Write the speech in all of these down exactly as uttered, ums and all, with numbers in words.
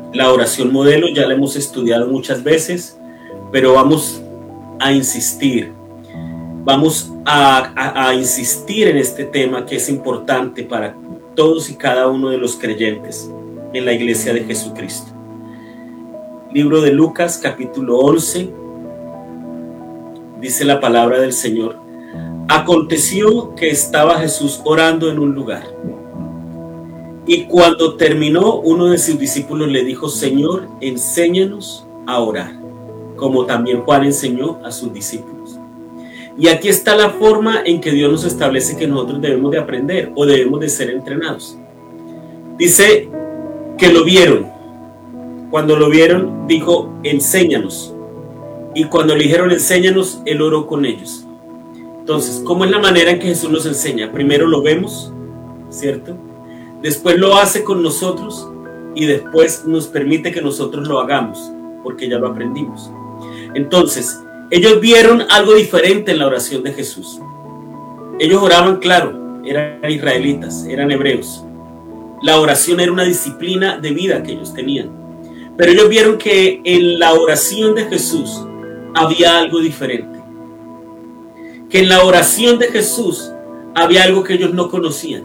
La oración modelo ya la hemos estudiado muchas veces, pero vamos a insistir. Vamos a, a, a insistir en este tema que es importante para todos y cada uno de los creyentes en la iglesia de Jesucristo. Libro de Lucas, capítulo once, dice la palabra del Señor. Aconteció que estaba Jesús orando en un lugar, y cuando terminó, uno de sus discípulos le dijo: Señor, enséñanos a orar, como también Juan enseñó a sus discípulos. Y aquí está la forma en que Dios nos establece que nosotros debemos de aprender o debemos de ser entrenados. Dice que lo vieron. Cuando lo vieron, dijo: enséñanos. Y cuando le dijeron enséñanos, él oró con ellos. Entonces, ¿cómo es la manera en que Jesús nos enseña? Primero lo vemos, ¿cierto? Después lo hace con nosotros y después nos permite que nosotros lo hagamos, porque ya lo aprendimos. Entonces, ellos vieron algo diferente en la oración de Jesús. Ellos oraban, claro, eran israelitas, eran hebreos. La oración era una disciplina de vida que ellos tenían. Pero ellos vieron que en la oración de Jesús había algo diferente. Que en la oración de Jesús había algo que ellos no conocían.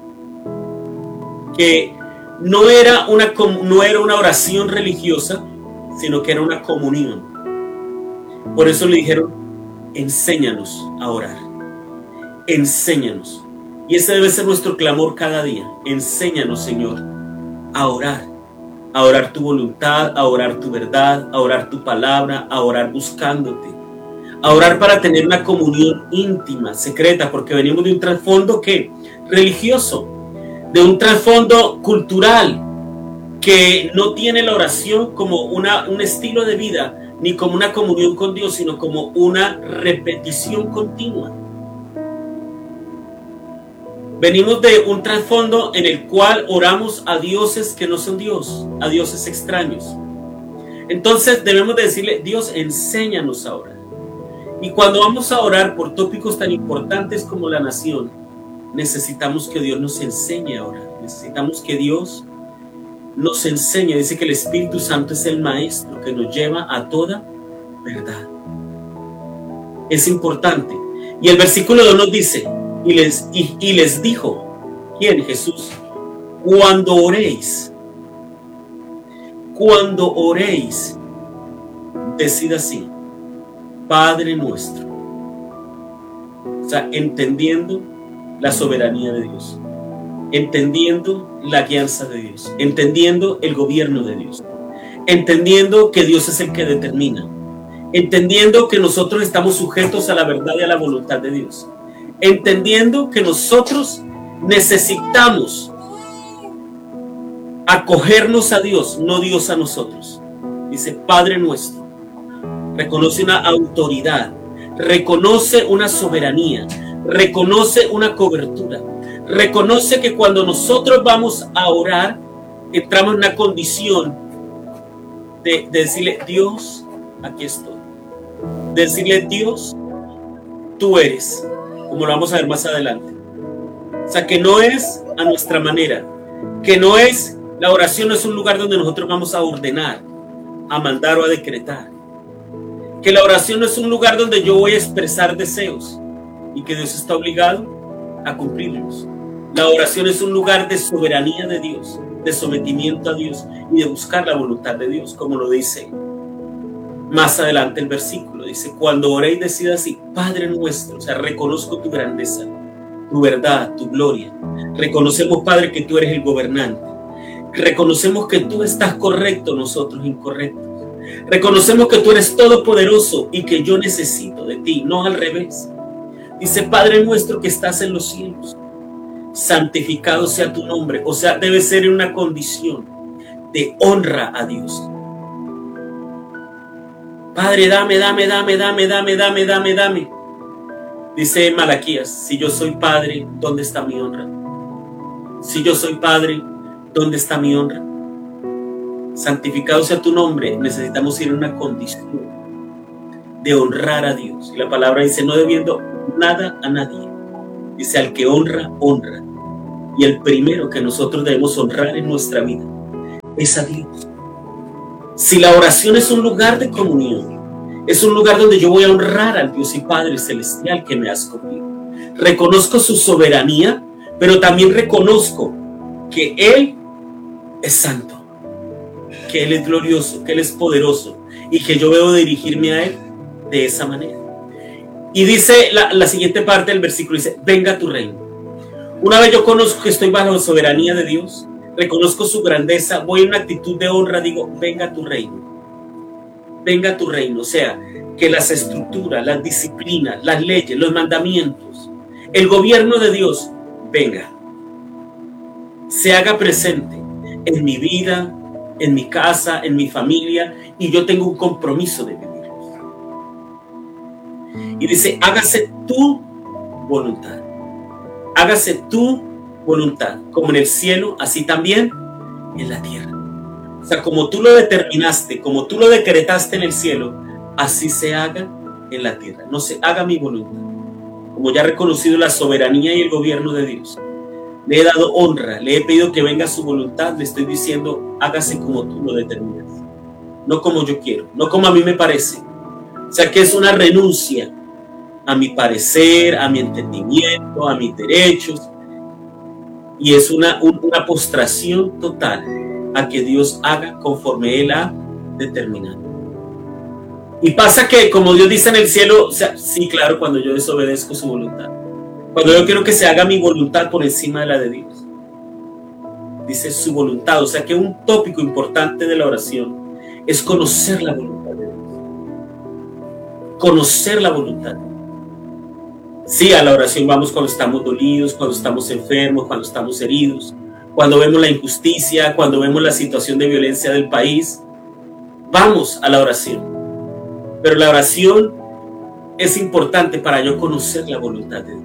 Que no era una, no era una oración religiosa, sino que era una comunión. Por eso le dijeron: enséñanos a orar. Enséñanos. Y ese debe ser nuestro clamor cada día. Enséñanos, Señor, a orar. A orar tu voluntad, a orar tu verdad, a orar tu palabra, a orar buscándote. A orar para tener una comunión íntima, secreta, porque venimos de un trasfondo ¿qué? Religioso, de un trasfondo cultural que no tiene la oración como una, un estilo de vida, ni como una comunión con Dios, sino como una repetición continua. Venimos de un trasfondo en el cual oramos a dioses que no son Dios, a dioses extraños. Entonces debemos de decirle: Dios, enséñanos a orar. Y cuando vamos a orar por tópicos tan importantes como la nación, necesitamos que Dios nos enseñe a orar. Necesitamos que Dios nos enseñe. Dice que el Espíritu Santo es el maestro que nos lleva a toda verdad. Es importante. Y el versículo dos nos dice: y les, y, y les dijo, ¿quién? Jesús. Cuando oréis, cuando oréis, decid así: Padre nuestro. O sea, entendiendo la soberanía de Dios, entendiendo la guianza de Dios, entendiendo el gobierno de Dios, entendiendo que Dios es el que determina, entendiendo que nosotros estamos sujetos a la verdad y a la voluntad de Dios, entendiendo que nosotros necesitamos acogernos a Dios, no Dios a nosotros. Dice: Padre nuestro. Reconoce una autoridad, reconoce una soberanía, reconoce una cobertura, reconoce que cuando nosotros vamos a orar, entramos en una condición de, de decirle: Dios, aquí estoy. De decirle: Dios, tú eres, como lo vamos a ver más adelante. O sea, que no es a nuestra manera, que no es, la oración no es un lugar donde nosotros vamos a ordenar, a mandar o a decretar. Que la oración no es un lugar donde yo voy a expresar deseos y que Dios está obligado a cumplirlos. La oración es un lugar de soberanía de Dios, de sometimiento a Dios y de buscar la voluntad de Dios, como lo dice más adelante el versículo. Dice: cuando oréis, decid así: Padre nuestro. O sea, reconozco tu grandeza, tu verdad, tu gloria. Reconocemos, Padre, que tú eres el gobernante. Reconocemos que tú estás correcto, nosotros incorrectos. Reconocemos que tú eres todopoderoso y que yo necesito de ti, no al revés. Dice: Padre nuestro que estás en los cielos, santificado sea tu nombre. O sea, debe ser en una condición de honra a Dios. Padre, dame, dame, dame, dame, dame, dame, dame, dame. Dice Malaquías: si yo soy padre, ¿dónde está mi honra? Si yo soy padre, ¿dónde está mi honra? Santificado sea tu nombre. Necesitamos ir en una condición de honrar a Dios. Y la palabra dice: no debiendo nada a nadie. Dice: al que honra, honra. Y el primero que nosotros debemos honrar en nuestra vida es a Dios. Si la oración es un lugar de comunión, es un lugar donde yo voy a honrar al Dios y Padre celestial que me ha escogido. Reconozco su soberanía, pero también reconozco que Él es santo, que Él es glorioso, que Él es poderoso y que yo debo dirigirme a Él de esa manera. Y dice la, la siguiente parte del versículo, dice, venga tu reino. Una vez yo conozco que estoy bajo la soberanía de Dios, reconozco su grandeza, voy en una actitud de honra, digo, venga tu reino. Venga tu reino, o sea, que las estructuras, las disciplinas, las leyes, los mandamientos, el gobierno de Dios, venga. Se haga presente en mi vida, en mi casa, en mi familia, y yo tengo un compromiso de vivirlo. Y dice, hágase tu voluntad. Hágase tu voluntad, como en el cielo, así también en la tierra. O sea, como tú lo determinaste, como tú lo decretaste en el cielo, así se haga en la tierra. No se haga mi voluntad. Como ya he reconocido la soberanía y el gobierno de Dios, le he dado honra, le he pedido que venga su voluntad, le estoy diciendo, hágase como tú lo determinas, no como yo quiero, no como a mí me parece. O sea que es una renuncia a mi parecer, a mi entendimiento, a mis derechos, y es una, una postración total a que Dios haga conforme Él ha determinado. Y pasa que, como Dios dice en el cielo, o sea, sí, claro, cuando yo desobedezco su voluntad, cuando yo quiero que se haga mi voluntad por encima de la de Dios, dice su voluntad. O sea que un tópico importante de la oración es conocer la voluntad de Dios. Conocer la voluntad. Sí, a la oración vamos cuando estamos dolidos, cuando estamos enfermos, cuando estamos heridos, cuando vemos la injusticia, cuando vemos la situación de violencia del país. Vamos a la oración. Pero la oración es importante para yo conocer la voluntad de Dios.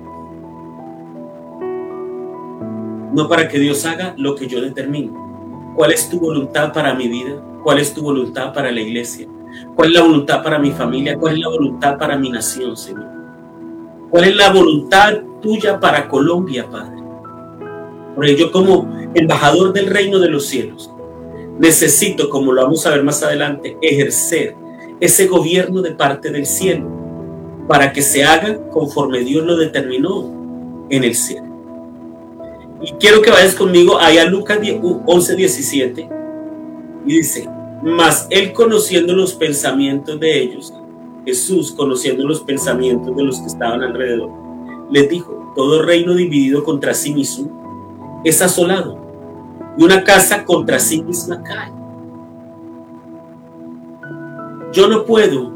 No para que Dios haga lo que yo determino. ¿Cuál es tu voluntad para mi vida? ¿Cuál es tu voluntad para la iglesia? ¿Cuál es la voluntad para mi familia? ¿Cuál es la voluntad para mi nación, Señor? ¿Cuál es la voluntad tuya para Colombia, Padre? Porque yo, como embajador del reino de los cielos, necesito, como lo vamos a ver más adelante, ejercer ese gobierno de parte del cielo para que se haga conforme Dios lo determinó en el cielo. Y quiero que vayas conmigo ahí a Lucas once, diecisiete, y dice, mas él, conociendo los pensamientos de ellos, Jesús, conociendo los pensamientos de los que estaban alrededor, les dijo, todo reino dividido contra sí mismo es asolado, y una casa contra sí misma cae. Yo no puedo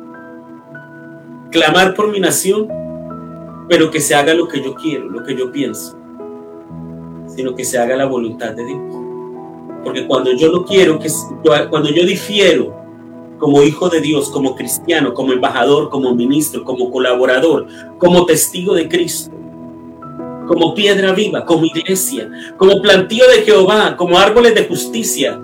clamar por mi nación, pero que se haga lo que yo quiero, lo que yo pienso, sino que se haga la voluntad de Dios. Porque cuando yo no quiero, que cuando yo difiero como hijo de Dios, como cristiano, como embajador, como ministro, como colaborador, como testigo de Cristo, como piedra viva, como iglesia, como plantío de Jehová, como árboles de justicia,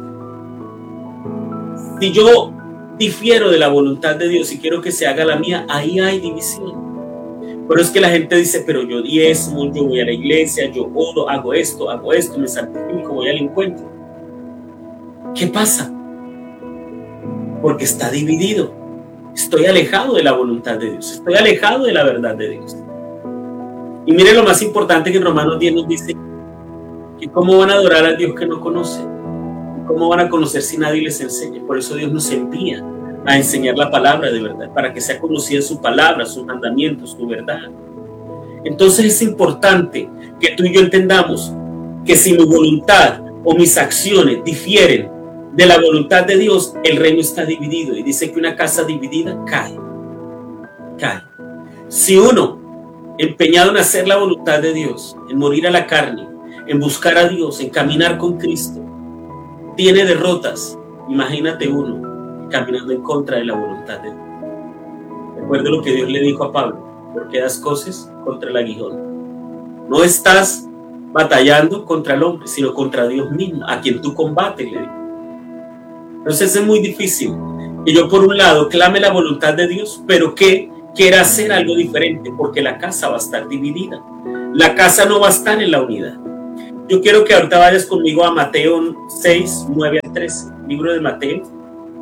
si yo difiero de la voluntad de Dios y quiero que se haga la mía, ahí hay división. Pero es que la gente dice, pero yo diezmo, yo voy a la iglesia, yo oro, hago esto, hago esto, me santifico, voy al encuentro. ¿Qué pasa? Porque está dividido. Estoy alejado de la voluntad de Dios, estoy alejado de la verdad de Dios. Y mire lo más importante, que en Romanos diez nos dice que cómo van a adorar a Dios que no conocen, cómo van a conocer si nadie les enseña. Por eso Dios nos envía a enseñar la palabra de verdad, para que sea conocida su palabra, sus mandamientos, su verdad. Entonces es importante que tú y yo entendamos que si mi voluntad o mis acciones difieren de la voluntad de Dios, el reino está dividido, y dice que una casa dividida cae, cae. Si uno, empeñado en hacer la voluntad de Dios, en morir a la carne, en buscar a Dios, en caminar con Cristo, tiene derrotas, imagínate uno caminando en contra de la voluntad de Dios. Recuerda lo que Dios le dijo a Pablo, porque das cosas contra el aguijón. No estás batallando contra el hombre, sino contra Dios mismo, a quien tú combates, le dijo. Entonces es muy difícil que yo, por un lado, clame la voluntad de Dios, pero que quiera hacer algo diferente, porque la casa va a estar dividida. La casa no va a estar en la unidad. Yo quiero que ahorita vayas conmigo a Mateo seis, nueve a trece, libro de Mateo,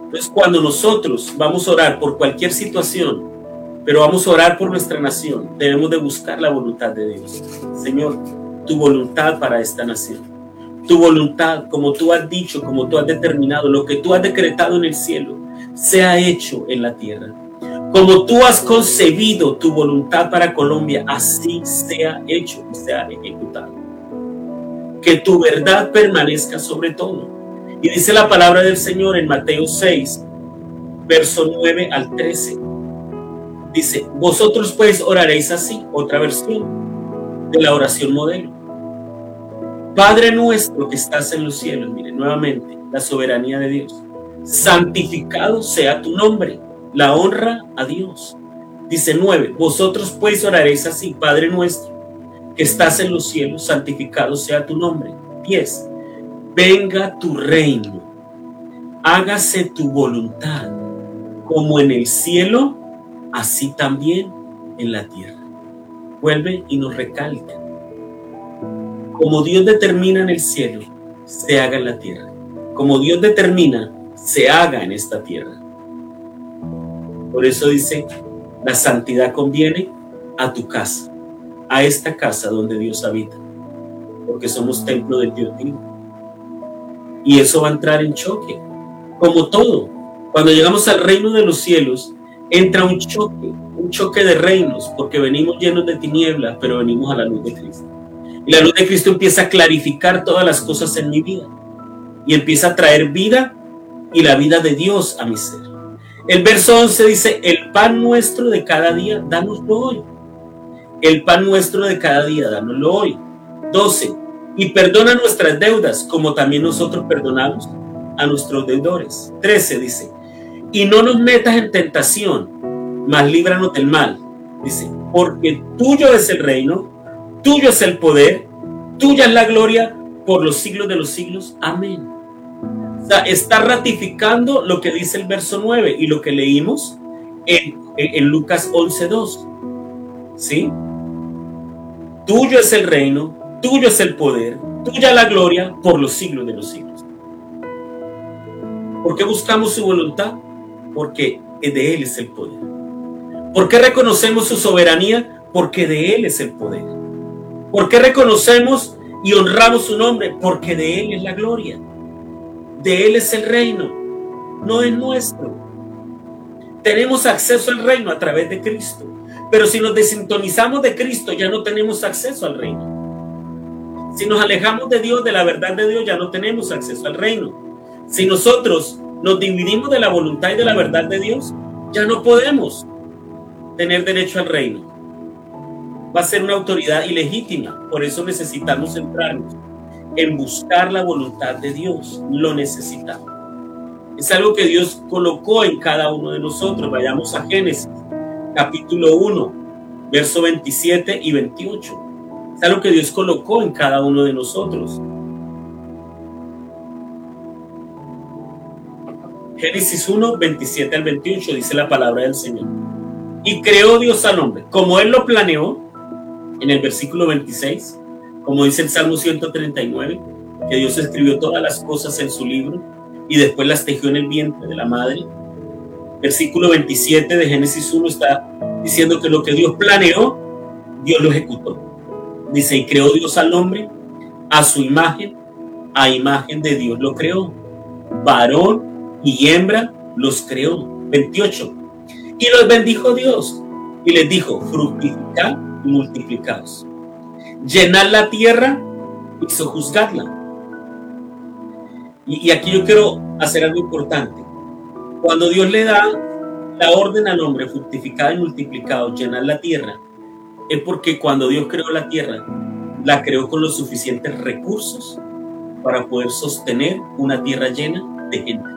Entonces, cuando nosotros vamos a orar por cualquier situación, pero vamos a orar por nuestra nación, debemos de buscar la voluntad de Dios. Señor, tu voluntad para esta nación, tu voluntad, como tú has dicho, como tú has determinado, lo que tú has decretado en el cielo, sea hecho en la tierra. Como tú has concebido tu voluntad para Colombia, así sea hecho y sea ejecutado. Que tu verdad permanezca sobre todo. Y dice la palabra del Señor en Mateo seis, verso nueve al trece. Dice, vosotros pues oraréis así, otra versión de la oración modelo. Padre nuestro que estás en los cielos, mire nuevamente la soberanía de Dios. Santificado sea tu nombre, la honra a Dios. Dice nueve, vosotros pues oraréis así, Padre nuestro que estás en los cielos, santificado sea tu nombre. diez, venga tu reino, hágase tu voluntad, como en el cielo, así también en la tierra. Vuelve y nos recalca. Como Dios determina en el cielo, se haga en la tierra. Como Dios determina, se haga en esta tierra. Por eso dice, la santidad conviene a tu casa, a esta casa donde Dios habita, porque somos templo del Dios vivo. Y eso va a entrar en choque, como todo. Cuando llegamos al reino de los cielos, entra un choque, un choque de reinos, porque venimos llenos de tinieblas, pero venimos a la luz de Cristo. Y la luz de Cristo empieza a clarificar todas las cosas en mi vida, y empieza a traer vida y la vida de Dios a mi ser. El verso once dice, el pan nuestro de cada día, dánoslo hoy. El pan nuestro de cada día, dánoslo hoy. doce. Y perdona nuestras deudas, como también nosotros perdonamos a nuestros deudores. trece dice, y no nos metas en tentación, mas líbranos del mal. Dice, porque tuyo es el reino, tuyo es el poder, tuya es la gloria por los siglos de los siglos. Amén. O sea, está ratificando lo que dice el verso nueve y lo que leímos en, en, en Lucas once dos. ¿Sí? Tuyo es el reino, tuyo es el poder, tuya la gloria por los siglos de los siglos. ¿Por qué buscamos su voluntad? Porque de Él es el poder. ¿Por qué reconocemos su soberanía? Porque de Él es el poder. ¿Por qué reconocemos y honramos su nombre? Porque de Él es la gloria. De Él es el reino, no es nuestro. Tenemos acceso al reino a través de Cristo. Pero si nos desintonizamos de Cristo, ya no tenemos acceso al reino. Si nos alejamos de Dios, de la verdad de Dios, ya no tenemos acceso al reino. Si nosotros nos dividimos de la voluntad y de la verdad de Dios, ya no podemos tener derecho al reino. Va a ser una autoridad ilegítima. Por eso necesitamos centrarnos en buscar la voluntad de Dios. Lo necesitamos. Es algo que Dios colocó en cada uno de nosotros. Vayamos a Génesis, capítulo uno, verso veintisiete y veintiocho. Es algo que Dios colocó en cada uno de nosotros. Génesis uno, veintisiete al veintiocho, dice la palabra del Señor. Y creó Dios al hombre, como Él lo planeó, en el versículo veintiséis, como dice el Salmo ciento treinta y nueve, que Dios escribió todas las cosas en su libro y después las tejió en el vientre de la madre. Versículo veintisiete de Génesis uno está diciendo que lo que Dios planeó, Dios lo ejecutó. Dice, y creó Dios al hombre a su imagen, a imagen de Dios lo creó. Varón y hembra los creó. veintiocho. Y los bendijo Dios y les dijo, fructificad y multiplicaos. Llenad la tierra y sojuzgadla. Y, y aquí yo quiero hacer algo importante. Cuando Dios le da la orden al hombre, fructificad y multiplicaos, llenad la tierra, es porque cuando Dios creó la tierra, la creó con los suficientes recursos para poder sostener una tierra llena de gente.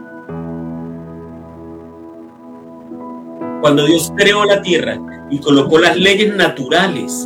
Cuando Dios creó la tierra y colocó las leyes naturales,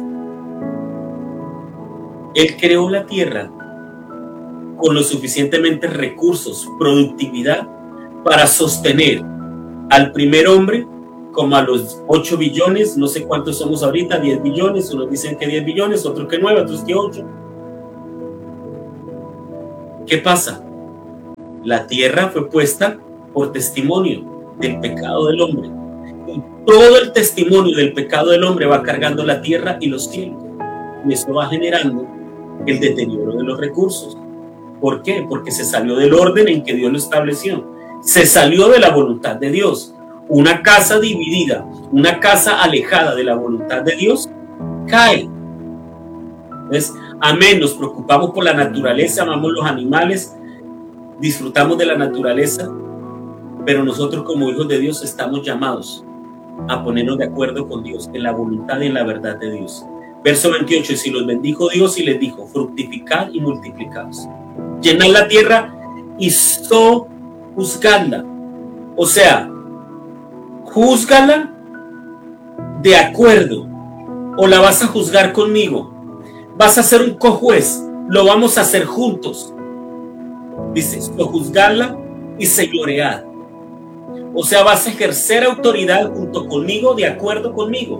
Él creó la tierra con los suficientemente recursos, productividad, para sostener al primer hombre como a los ocho billones, no sé cuántos somos ahorita, diez billones, unos dicen que diez billones, otros que nueve, otros que ocho. ¿Qué pasa? La tierra fue puesta por testimonio del pecado del hombre. Y todo el testimonio del pecado del hombre va cargando la tierra y los cielos. Y eso va generando el deterioro de los recursos. ¿Por qué? Porque se salió del orden en que Dios lo estableció. Se salió de la voluntad de Dios. Una casa dividida, una casa alejada de la voluntad de Dios, cae. Entonces, amén, nos preocupamos por la naturaleza, amamos los animales, disfrutamos de la naturaleza, pero nosotros como hijos de Dios estamos llamados a ponernos de acuerdo con Dios en la voluntad y en la verdad de Dios. Verso veintiocho, y si los bendijo Dios y les dijo, fructificad y multiplicaos, llenad la tierra y sojuzgadla. O sea, júzgala de acuerdo, o la vas a juzgar conmigo. Vas a ser un cojuez, lo vamos a hacer juntos. Dice, sojuzgadla y señoread. O sea, vas a ejercer autoridad junto conmigo, de acuerdo conmigo.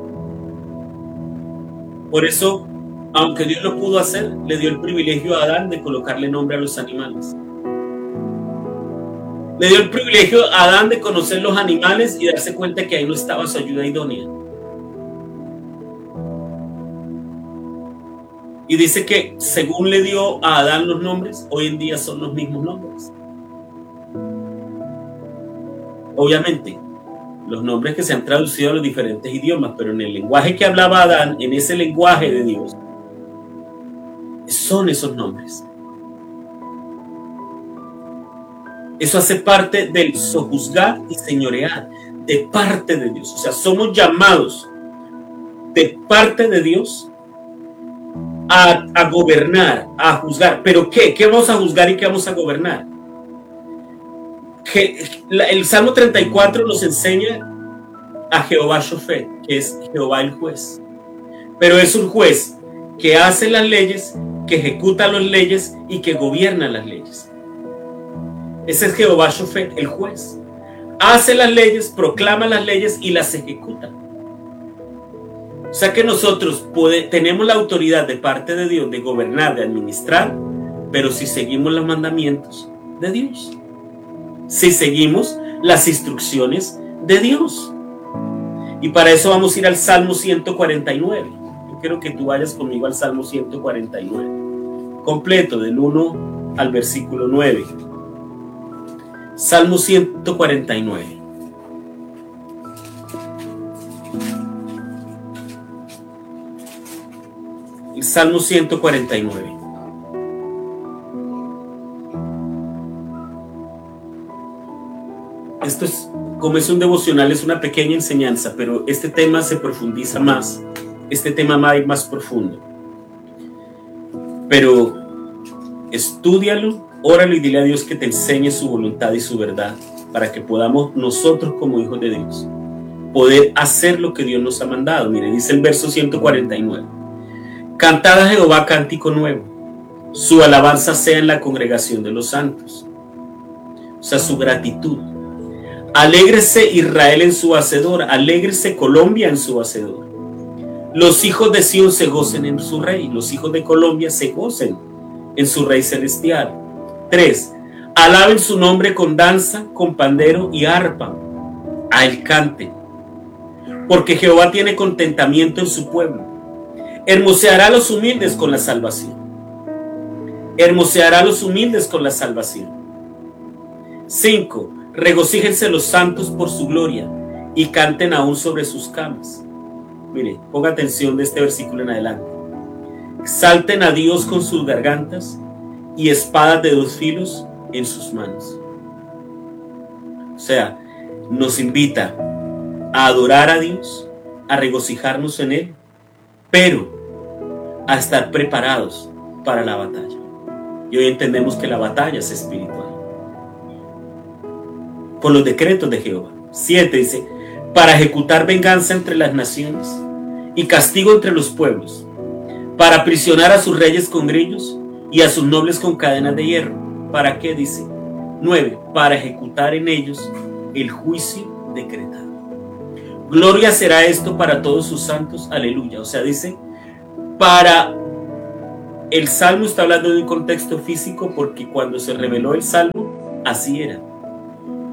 Por eso, aunque Dios lo pudo hacer, le dio el privilegio a Adán de colocarle nombre a los animales. Le dio el privilegio a Adán de conocer los animales y darse cuenta que ahí no estaba su ayuda idónea. Y dice que según le dio a Adán los nombres, hoy en día son los mismos nombres. Obviamente, los nombres que se han traducido a los diferentes idiomas, pero en el lenguaje que hablaba Adán, en ese lenguaje de Dios, son esos nombres. Eso hace parte del sojuzgar y señorear, de parte de Dios. O sea, somos llamados de parte de Dios a, a gobernar, a juzgar. ¿Pero qué? ¿Qué vamos a juzgar y qué vamos a gobernar? Que el Salmo treinta y cuatro nos enseña a Jehová Shofet, que es Jehová el juez. Pero es un juez que hace las leyes, que ejecuta las leyes y que gobierna las leyes. Ese es Jehová Shofet, el juez. Hace las leyes, proclama las leyes y las ejecuta. O sea que nosotros puede, tenemos la autoridad de parte de Dios de gobernar, de administrar, pero si seguimos los mandamientos de Dios, si seguimos las instrucciones de Dios. Y para eso vamos a ir al Salmo ciento cuarenta y nueve. Yo quiero que tú vayas conmigo al Salmo ciento cuarenta y nueve, completo, del uno al versículo nueve. Salmo ciento cuarenta y nueve. El Salmo ciento cuarenta y nueve. Esto es, como es un devocional, es una pequeña enseñanza, pero este tema se profundiza más. Este tema más, más profundo. Pero estúdialo, óralo y dile a Dios que te enseñe su voluntad y su verdad, para que podamos nosotros como hijos de Dios poder hacer lo que Dios nos ha mandado. Mire, dice el verso ciento cuarenta y nueve. Cantad a Jehová cántico nuevo, su alabanza sea en la congregación de los santos. O sea, su gratitud. Alégrese Israel en su hacedor, alégrese Colombia en su hacedor. Los hijos de Sión se gocen en su rey, los hijos de Colombia se gocen en su rey celestial. Tres. Alaben su nombre con danza, con pandero y arpa. A él canten, porque Jehová tiene contentamiento en su pueblo. Hermoseará a los humildes con la salvación. Hermoseará a los humildes con la salvación. Cinco. Regocíjense los santos por su gloria y canten aún sobre sus camas. Mire, ponga atención de este versículo en adelante. Exalten a Dios con sus gargantas y espadas de dos filos en sus manos. O sea, nos invita a adorar a Dios, a regocijarnos en Él, pero a estar preparados para la batalla. Y hoy entendemos que la batalla es espiritual. Por los decretos de Jehová. Siete dice, para ejecutar venganza entre las naciones y castigo entre los pueblos, para aprisionar a sus reyes con grillos y a sus nobles con cadenas de hierro. ¿Para qué? Dice. Nueve, para ejecutar en ellos el juicio decretado. Gloria será esto para todos sus santos. Aleluya. O sea, dice, para... El Salmo está hablando de un contexto físico porque cuando se reveló el Salmo, así era.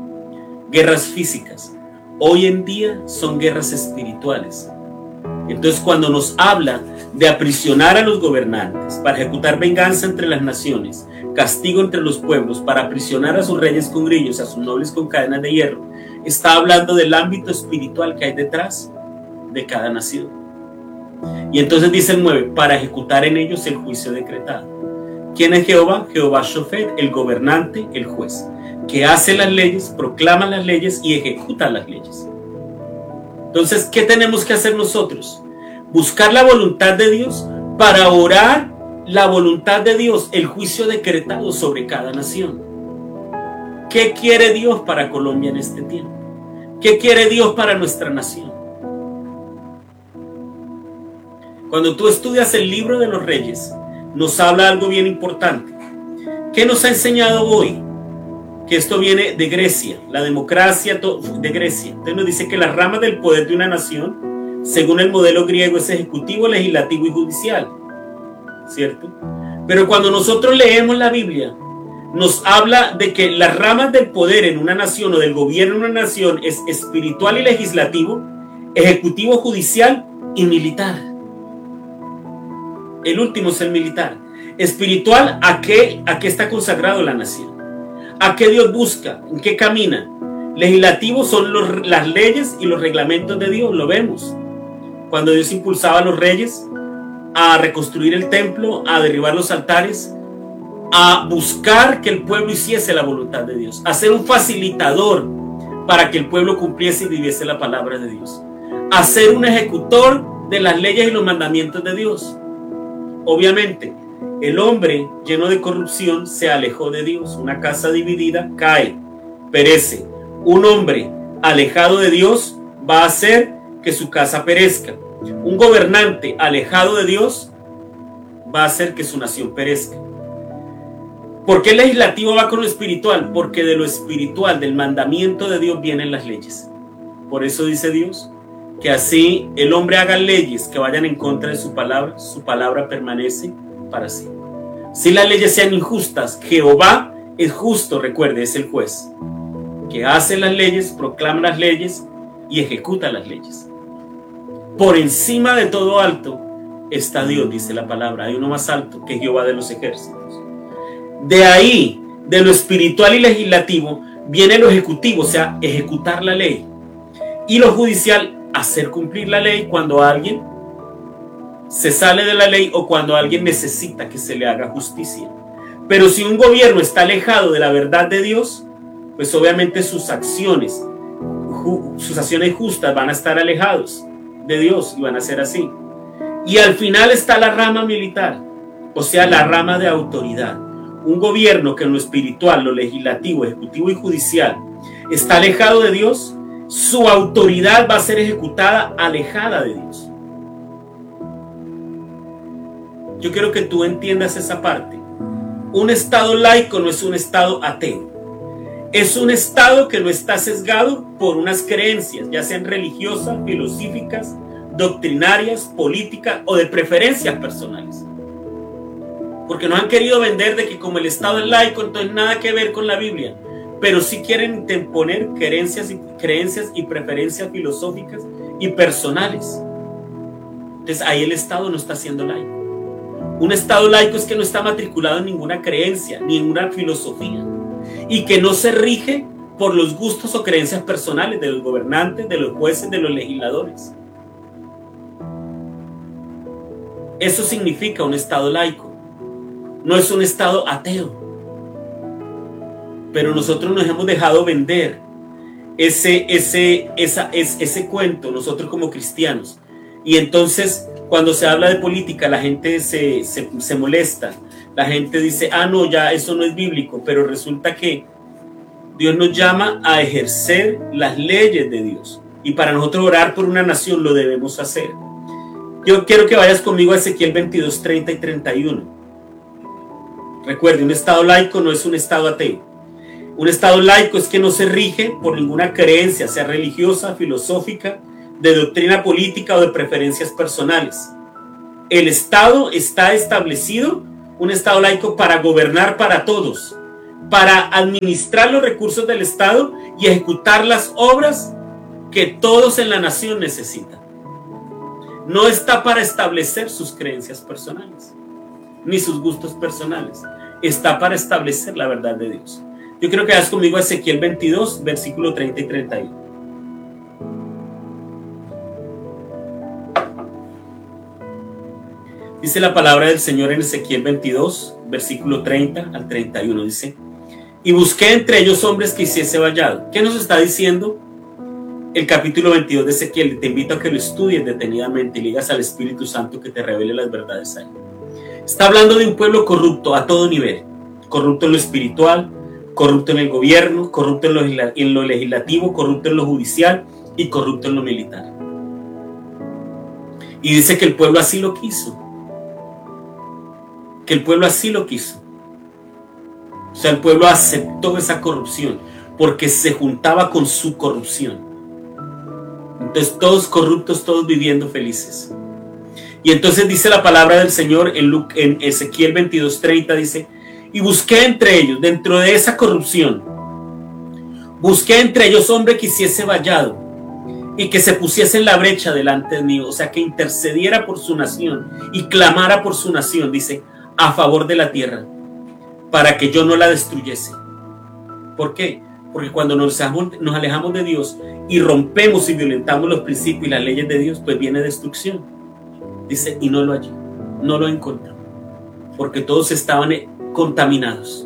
guerras físicas. Hoy en día son guerras espirituales. Entonces, cuando nos habla de aprisionar a los gobernantes para ejecutar venganza entre las naciones, castigo entre los pueblos, para aprisionar a sus reyes con grillos, a sus nobles con cadenas de hierro, está hablando del ámbito espiritual que hay detrás de cada nación. Y entonces dice el nueve, para ejecutar en ellos el juicio decretado. ¿Quién es Jehová? Jehová Shofet, el gobernante, el juez, que hace las leyes, proclama las leyes y ejecuta las leyes. Entonces, ¿qué tenemos que hacer nosotros? Buscar la voluntad de Dios para orar la voluntad de Dios, el juicio decretado sobre cada nación. ¿Qué quiere Dios para Colombia en este tiempo? ¿Qué quiere Dios para nuestra nación? Cuando tú estudias el libro de los Reyes, nos habla algo bien importante. ¿Qué nos ha enseñado hoy? Que esto viene de Grecia, la democracia de Grecia. Entonces nos dice que las ramas del poder de una nación, según el modelo griego, es ejecutivo, legislativo y judicial, ¿cierto? Pero cuando nosotros leemos la Biblia, nos habla de que las ramas del poder en una nación o del gobierno en una nación es espiritual y legislativo, ejecutivo, judicial y militar. El último es el militar. Espiritual, ¿a qué, a qué está consagrado la nación? ¿A qué Dios busca? ¿En qué camina? Legislativo son los, las leyes y los reglamentos de Dios, lo vemos. Cuando Dios impulsaba a los reyes a reconstruir el templo, a derribar los altares, a buscar que el pueblo hiciese la voluntad de Dios, a ser un facilitador para que el pueblo cumpliese y viviese la palabra de Dios, a ser un ejecutor de las leyes y los mandamientos de Dios. Obviamente, el hombre lleno de corrupción se alejó de Dios. Una casa dividida cae, perece. Un hombre alejado de Dios va a hacer que su casa perezca. Un gobernante alejado de Dios va a hacer que su nación perezca. ¿Por qué el legislativo va con lo espiritual? Porque de lo espiritual, del mandamiento de Dios, vienen las leyes. Por eso dice Dios que así el hombre haga leyes que vayan en contra de su palabra, su palabra permanece para siempre. Si las leyes sean injustas, Jehová es justo, recuerde, es el juez, que hace las leyes, proclama las leyes y ejecuta las leyes. Por encima de todo alto está Dios, dice la palabra. Hay uno más alto que Jehová de los ejércitos. De ahí, de lo espiritual y legislativo, viene lo ejecutivo, o sea, ejecutar la ley. Y lo judicial, hacer cumplir la ley cuando alguien se sale de la ley o cuando alguien necesita que se le haga justicia. Pero si un gobierno está alejado de la verdad de Dios, pues obviamente sus acciones, sus acciones justas van a estar alejados de Dios y van a ser así. Y al final está la rama militar, o sea, la rama de autoridad. Un gobierno que en lo espiritual, lo legislativo, ejecutivo y judicial está alejado de Dios, su autoridad va a ser ejecutada alejada de Dios. Yo quiero que tú entiendas esa parte. Un estado laico no es un estado ateo. Es un estado que no está sesgado por unas creencias, ya sean religiosas, filosóficas, doctrinarias, políticas o de preferencias personales. Porque nos han querido vender de que como el estado es laico, entonces nada que ver con la Biblia. Pero sí quieren imponer creencias y, creencias y preferencias filosóficas y personales. Entonces ahí el estado no está siendo laico. Un estado laico es que no está matriculado en ninguna creencia, ni en ninguna filosofía, y que no se rige por los gustos o creencias personales de los gobernantes, de los jueces, de los legisladores. Eso significa un estado laico. No es un estado ateo. Pero nosotros nos hemos dejado vender ese, ese, esa, ese, ese cuento, nosotros como cristianos. Y entonces, cuando se habla de política, la gente se, se, se molesta. La gente dice, ah, no, ya eso no es bíblico. Pero resulta que Dios nos llama a ejercer las leyes de Dios. Y para nosotros orar por una nación lo debemos hacer. Yo quiero que vayas conmigo a Ezequiel veintidós, treinta y treinta y uno. Recuerde, un estado laico no es un estado ateo. Un estado laico es que no se rige por ninguna creencia, sea religiosa, filosófica, de doctrina política o de preferencias personales. El Estado está establecido, un Estado laico, para gobernar para todos, para administrar los recursos del Estado y ejecutar las obras que todos en la nación necesitan. No está para establecer sus creencias personales, ni sus gustos personales. Está para establecer la verdad de Dios. Yo quiero que hagas conmigo a Ezequiel veintidós, versículo treinta y treinta y uno. Dice la palabra del Señor en Ezequiel veintidós, versículo treinta al treinta y uno. Dice: y busqué entre ellos hombres que hiciese vallado. ¿Qué nos está diciendo el capítulo veintidós de Ezequiel? Te invito a que lo estudies detenidamente y le digas al Espíritu Santo que te revele las verdades ahí. Está hablando de un pueblo corrupto a todo nivel. Corrupto en lo espiritual, corrupto en el gobierno, corrupto en lo, en lo legislativo, corrupto en lo judicial y corrupto en lo militar. Y dice que el pueblo así lo quiso. Que el pueblo así lo quiso. O sea, el pueblo aceptó esa corrupción porque se juntaba con su corrupción. Entonces todos corruptos, todos viviendo felices. Y entonces dice la palabra del Señor en, Luke, en Ezequiel veintidós, treinta, dice: y busqué entre ellos, dentro de esa corrupción, busqué entre ellos hombre que hiciese vallado y que se pusiese en la brecha delante de mí, o sea, que intercediera por su nación y clamara por su nación, dice, a favor de la tierra, para que yo no la destruyese. ¿Por qué? Porque cuando nos alejamos de Dios y rompemos y violentamos los principios y las leyes de Dios, pues viene destrucción. Dice, y no lo hallé, no lo encontré, porque todos estaban contaminados.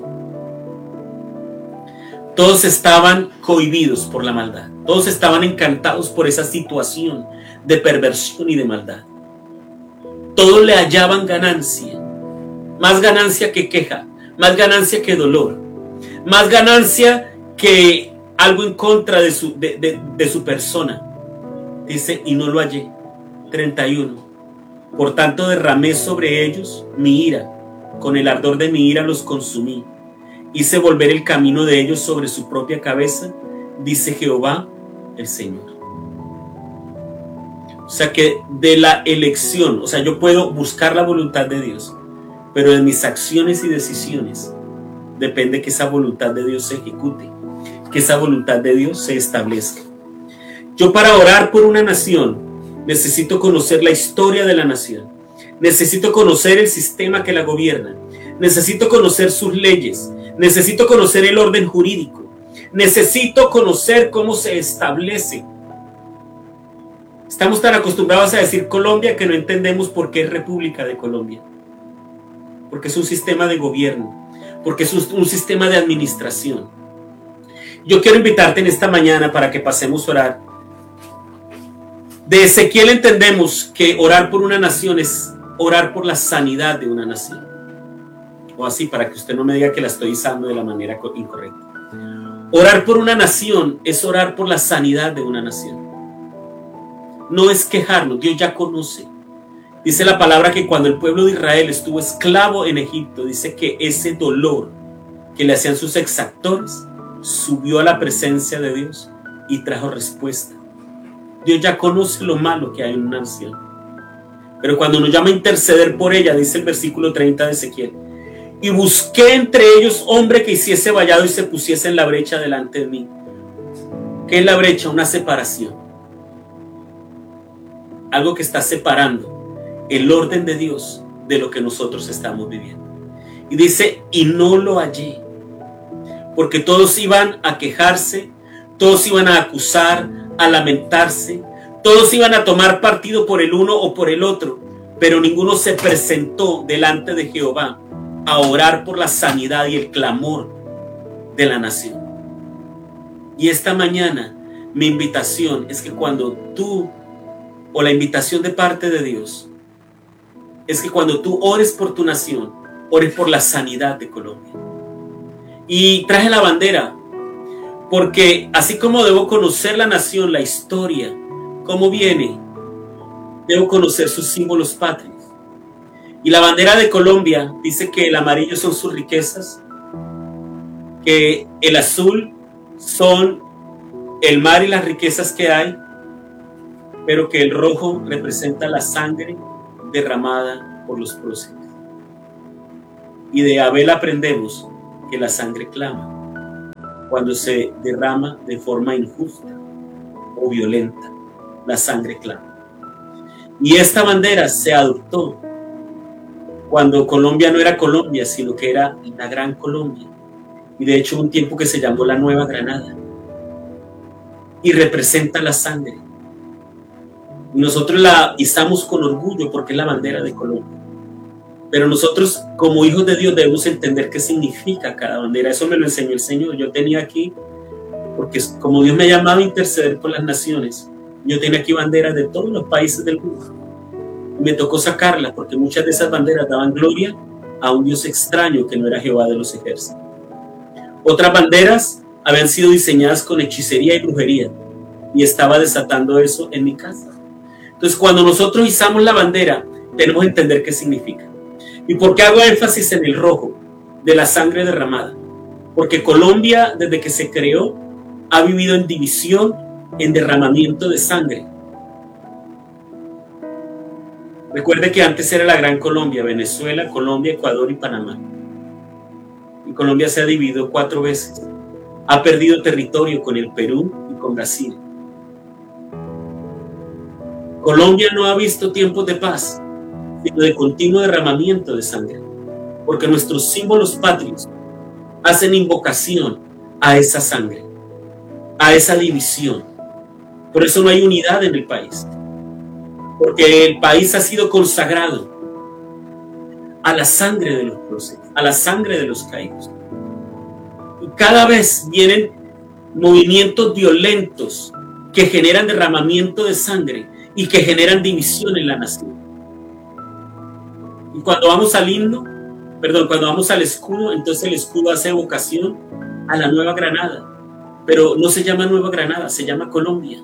Todos estaban cohibidos por la maldad. Todos estaban encantados por esa situación de perversión y de maldad. Todos le hallaban ganancia, más ganancia que queja, más ganancia que dolor, más ganancia que algo en contra de su, de, de, de su persona. Dice, y no lo hallé. treinta y uno. Por tanto derramé sobre ellos mi ira, con el ardor de mi ira los consumí. Hice volver el camino de ellos sobre su propia cabeza, dice Jehová el Señor. O sea que de la elección, o sea, yo puedo buscar la voluntad de Dios, pero de mis acciones y decisiones depende que esa voluntad de Dios se ejecute, que esa voluntad de Dios se establezca. Yo, para orar por una nación, necesito conocer la historia de la nación. Necesito conocer el sistema que la gobierna. Necesito conocer sus leyes. Necesito conocer el orden jurídico. Necesito conocer cómo se establece. Estamos tan acostumbrados a decir Colombia que no entendemos por qué es República de Colombia. Porque es un sistema de gobierno. Porque es un sistema de administración. Yo quiero invitarte en esta mañana para que pasemos a orar. De Ezequiel entendemos que orar por una nación es orar por la sanidad de una nación. O así, para que usted no me diga que la estoy usando de la manera incorrecta. Orar por una nación es orar por la sanidad de una nación. No es quejarnos, Dios ya conoce. Dice la palabra que cuando el pueblo de Israel estuvo esclavo en Egipto, dice que ese dolor que le hacían sus exactores subió a la presencia de Dios y trajo respuesta. Dios ya conoce lo malo que hay en una nación. Pero cuando nos llama a interceder por ella, dice el versículo treinta de Ezequiel: y busqué entre ellos hombre que hiciese vallado y se pusiese en la brecha delante de mí. ¿Qué es la brecha? Una separación. Algo que está separando el orden de Dios de lo que nosotros estamos viviendo. Y dice, y no lo hallé. Porque todos iban a quejarse, todos iban a acusar, a lamentarse, todos iban a tomar partido por el uno o por el otro, pero ninguno se presentó delante de Jehová a orar por la sanidad y el clamor de la nación. Y esta mañana mi invitación es que cuando tú, o la invitación de parte de Dios, es que cuando tú ores por tu nación, ores por la sanidad de Colombia. Y traje la bandera porque así como debo conocer la nación, la historia, cómo viene, debo conocer sus símbolos patrios. Y la bandera de Colombia dice que el amarillo son sus riquezas, que el azul son el mar y las riquezas que hay, pero que el rojo representa la sangre derramada por los próceres. Y de Abel aprendemos que la sangre clama cuando se derrama de forma injusta o violenta. La sangre clama. Y esta bandera se adoptó cuando Colombia no era Colombia, sino que era la Gran Colombia. Y de hecho un tiempo que se llamó la Nueva Granada. Y representa la sangre. Y nosotros la izamos con orgullo porque es la bandera de Colombia. Pero nosotros como hijos de Dios debemos entender qué significa cada bandera. Eso me lo enseñó el Señor. Yo tenía aquí, porque como Dios me llamaba a interceder por las naciones, yo tenía aquí banderas de todos los países del mundo. Y me tocó sacarlas porque muchas de esas banderas daban gloria a un Dios extraño que no era Jehová de los ejércitos. Otras banderas habían sido diseñadas con hechicería y brujería. Y estaba desatando eso en mi casa. Entonces, cuando nosotros izamos la bandera, tenemos que entender qué significa. ¿Y por qué hago énfasis en el rojo de la sangre derramada? Porque Colombia, desde que se creó, ha vivido en división, en derramamiento de sangre. Recuerde que antes era la Gran Colombia: Venezuela, Colombia, Ecuador y Panamá. Y Colombia se ha dividido cuatro veces. Ha perdido territorio con el Perú y con Brasil. Colombia no ha visto tiempos de paz, sino de continuo derramamiento de sangre, porque nuestros símbolos patrios hacen invocación a esa sangre, a esa división. Por eso no hay unidad en el país, porque el país ha sido consagrado a la sangre de los próceres, a la sangre de los caídos. Y cada vez vienen movimientos violentos que generan derramamiento de sangre y que generan división en la nación. Y cuando vamos al himno, perdón, cuando vamos al escudo, entonces el escudo hace evocación a la Nueva Granada. Pero no se llama Nueva Granada, se llama Colombia.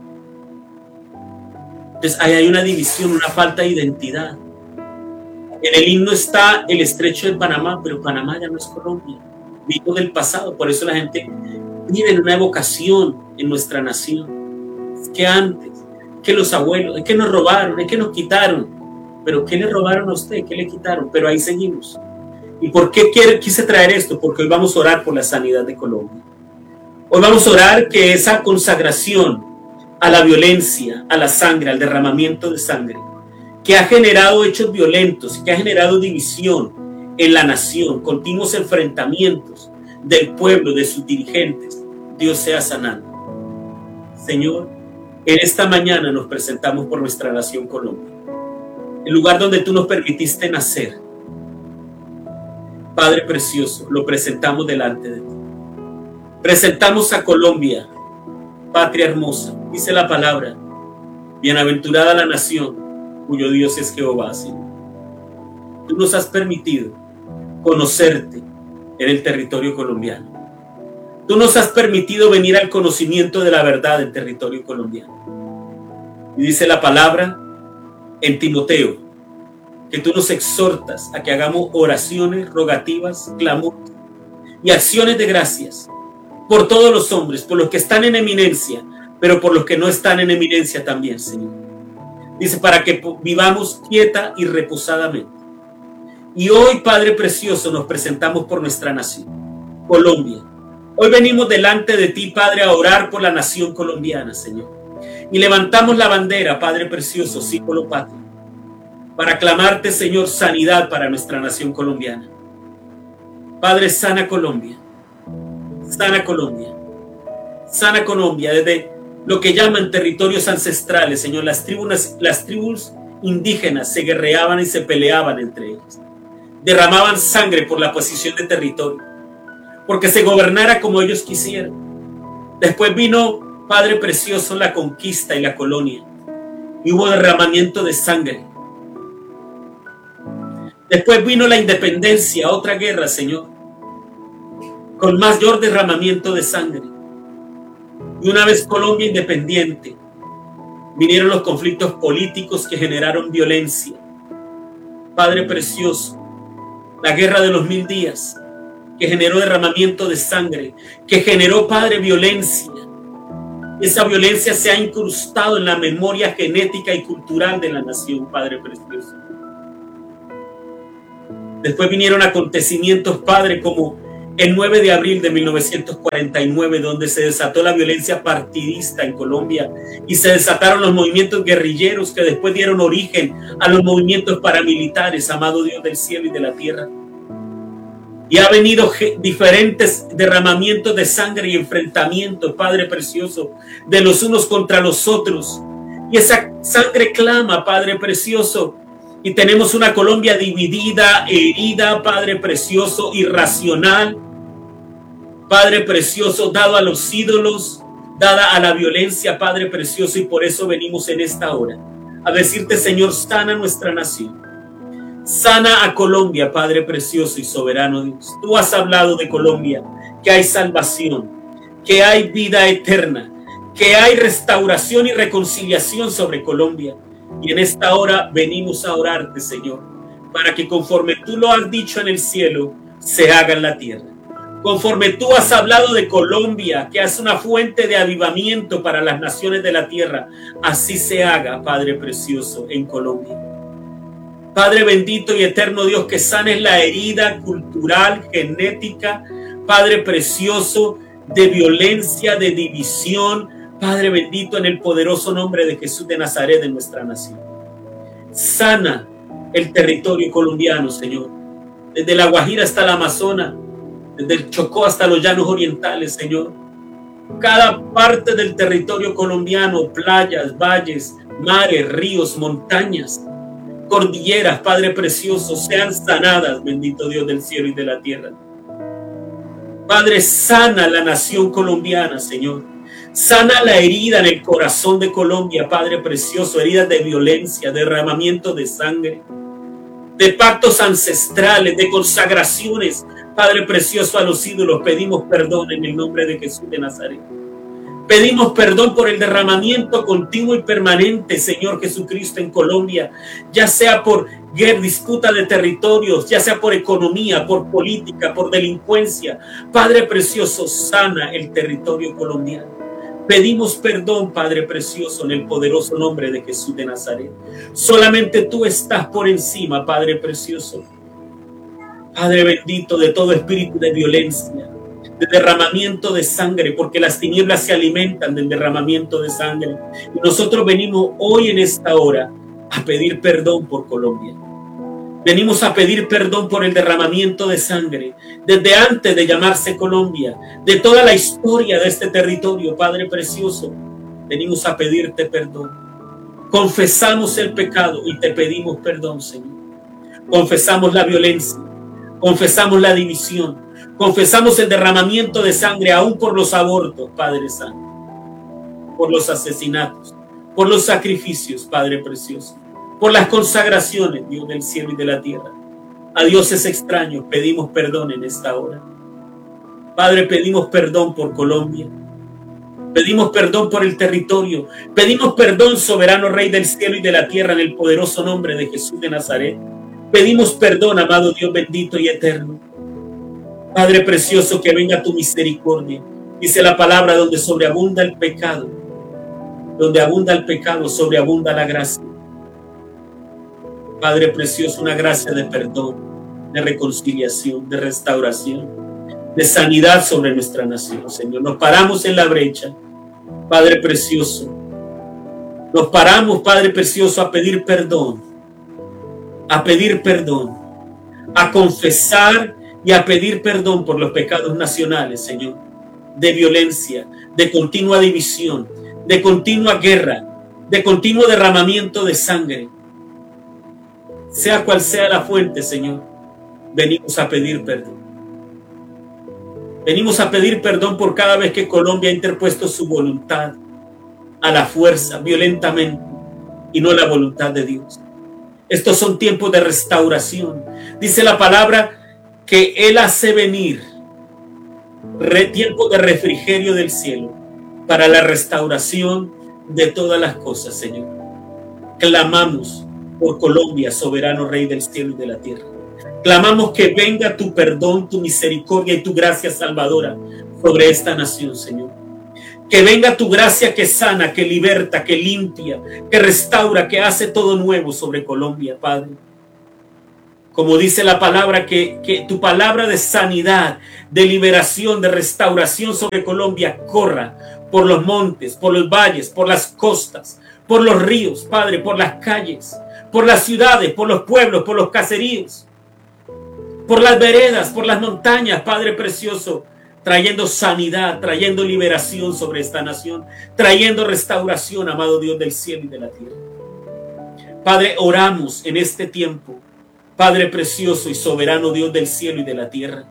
Entonces ahí hay una división, una falta de identidad. En el himno está el estrecho de Panamá, pero Panamá ya no es Colombia. Vino del pasado, por eso la gente vive en una evocación en nuestra nación. Es que antes, que los abuelos, es que nos robaron, es que nos quitaron. Pero ¿qué le robaron a usted? ¿Qué le quitaron? Pero ahí seguimos. ¿Y por qué quiere, quise traer esto? Porque hoy vamos a orar por la sanidad de Colombia. Hoy vamos a orar que esa consagración a la violencia, a la sangre, al derramamiento de sangre, que ha generado hechos violentos, que ha generado división en la nación, continuos enfrentamientos del pueblo, de sus dirigentes, Dios sea sanando. Señor, en esta mañana nos presentamos por nuestra nación Colombia, el lugar donde tú nos permitiste nacer. Padre precioso, lo presentamos delante de ti. Presentamos a Colombia, patria hermosa. Dice la palabra: bienaventurada la nación cuyo Dios es Jehová. Señor, tú nos has permitido conocerte en el territorio colombiano. Tú nos has permitido venir al conocimiento de la verdad del territorio colombiano. Y dice la palabra en Timoteo que tú nos exhortas a que hagamos oraciones, rogativas, clamores y acciones de gracias por todos los hombres, por los que están en eminencia, pero por los que no están en eminencia también, Señor. Dice, para que vivamos quieta y reposadamente. Y hoy, Padre precioso, nos presentamos por nuestra nación, Colombia. Hoy venimos delante de ti, Padre, a orar por la nación colombiana, Señor. Y levantamos la bandera, Padre precioso, símbolo patrio, para clamarte, Señor, sanidad para nuestra nación colombiana. Padre, sana Colombia. Sana Colombia. Sana Colombia desde lo que llaman territorios ancestrales, Señor. Las tribus, las tribus indígenas se guerreaban y se peleaban entre ellas. Derramaban sangre por la posición de territorio, porque se gobernara como ellos quisieran. Después vino, Padre precioso, la conquista y la colonia, y hubo derramamiento de sangre. Después vino la independencia, otra guerra, Señor, con mayor derramamiento de sangre. Y una vez Colombia independiente, vinieron los conflictos políticos que generaron violencia. Padre precioso, la guerra de los mil días, que generó derramamiento de sangre, que generó, Padre, violencia. Esa violencia se ha incrustado en la memoria genética y cultural de la nación, Padre precioso. Después vinieron acontecimientos, Padre, como El nueve de abril de mil novecientos cuarenta y nueve, donde se desató la violencia partidista en Colombia y se desataron los movimientos guerrilleros que después dieron origen a los movimientos paramilitares, amado Dios del cielo y de la tierra. Y ha venido diferentes derramamientos de sangre y enfrentamientos, Padre precioso, de los unos contra los otros. Y esa sangre clama, Padre precioso. Y tenemos una Colombia dividida, herida, Padre precioso, irracional. Padre precioso, dado a los ídolos, dada a la violencia, Padre precioso. Y por eso venimos en esta hora a decirte, Señor, sana nuestra nación. Sana a Colombia, Padre precioso y soberano Dios. Tú has hablado de Colombia, que hay salvación, que hay vida eterna, que hay restauración y reconciliación sobre Colombia. Y en esta hora venimos a orarte, Señor, para que conforme tú lo has dicho en el cielo, se haga en la tierra. Conforme tú has hablado de Colombia, que es una fuente de avivamiento para las naciones de la tierra, así se haga, Padre precioso, en Colombia. Padre bendito y eterno Dios, que sanes la herida cultural, genética, Padre precioso, de violencia, de división, Padre bendito, en el poderoso nombre de Jesús de Nazaret de nuestra nación. Sana el territorio colombiano, Señor, desde la Guajira hasta la Amazonas, desde el Chocó hasta los llanos orientales, Señor. Cada parte del territorio colombiano, playas, valles, mares, ríos, montañas, cordilleras, Padre precioso, sean sanadas, bendito Dios del cielo y de la tierra. Padre, sana la nación colombiana, Señor. Sana la herida en el corazón de Colombia, Padre precioso, heridas de violencia, derramamiento de sangre, de pactos ancestrales, de consagraciones, Padre precioso, a los ídolos. Pedimos perdón en el nombre de Jesús de Nazaret. Pedimos perdón por el derramamiento continuo y permanente, Señor Jesucristo, en Colombia, ya sea por guerra, disputa de territorios, ya sea por economía, por política, por delincuencia. Padre precioso, sana el territorio colombiano. Pedimos perdón, Padre precioso, en el poderoso nombre de Jesús de Nazaret. Solamente tú estás por encima, Padre precioso. Padre bendito, de todo espíritu de violencia, de derramamiento de sangre, porque las tinieblas se alimentan del derramamiento de sangre. Y nosotros venimos hoy en esta hora a pedir perdón por Colombia. Venimos a pedir perdón por el derramamiento de sangre, desde antes de llamarse Colombia, de toda la historia de este territorio, Padre precioso. Venimos a pedirte perdón. Confesamos el pecado y te pedimos perdón, Señor. Confesamos la violencia, confesamos la división, confesamos el derramamiento de sangre, aún por los abortos, Padre Santo, por los asesinatos, por los sacrificios, Padre precioso, por las consagraciones, Dios del cielo y de la tierra. A dioses extraños pedimos perdón en esta hora. Padre, pedimos perdón por Colombia. Pedimos perdón por el territorio. Pedimos perdón, soberano Rey del cielo y de la tierra, en el poderoso nombre de Jesús de Nazaret. Pedimos perdón, amado Dios bendito y eterno. Padre precioso, que venga tu misericordia. Dice la palabra, donde sobreabunda el pecado, donde abunda el pecado, sobreabunda la gracia. Padre precioso, una gracia de perdón, de reconciliación, de restauración, de sanidad sobre nuestra nación, Señor. Nos paramos en la brecha, Padre precioso. Nos paramos, Padre precioso, a pedir perdón, a pedir perdón, a confesar y a pedir perdón por los pecados nacionales, Señor, de violencia, de continua división, de continua guerra, de continuo derramamiento de sangre. Sea cual sea la fuente, Señor, venimos a pedir perdón. Venimos a pedir perdón por cada vez que Colombia ha interpuesto su voluntad a la fuerza, violentamente, y no la voluntad de Dios. Estos son tiempos de restauración. Dice la palabra que Él hace venir tiempo de refrigerio del cielo para la restauración de todas las cosas, Señor. Clamamos por Colombia, soberano Rey del cielo y de la tierra. Clamamos que venga tu perdón, tu misericordia y tu gracia salvadora sobre esta nación, Señor. Que venga tu gracia que sana, que liberta, que limpia, que restaura, que hace todo nuevo sobre Colombia, Padre. Como dice la palabra, que, que tu palabra de sanidad, de liberación, de restauración sobre Colombia corra por los montes, por los valles, por las costas, por los ríos, Padre, por las calles, por las ciudades, por los pueblos, por los caseríos, por las veredas, por las montañas, Padre precioso, trayendo sanidad, trayendo liberación sobre esta nación, trayendo restauración, amado Dios del cielo y de la tierra. Padre, oramos en este tiempo, Padre precioso y soberano Dios del cielo y de la tierra,